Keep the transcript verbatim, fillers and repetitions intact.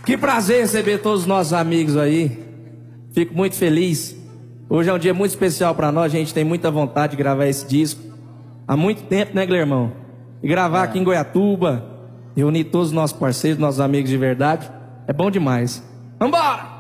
Que prazer receber todos os nossos amigos aí. Fico muito feliz. Hoje é um dia muito especial para nós. A gente tem muita vontade de gravar esse disco há muito tempo, né, Guilhermão? E gravar é. aqui em Goiatuba, reunir todos os nossos parceiros, nossos amigos de verdade, é bom demais. Vambora!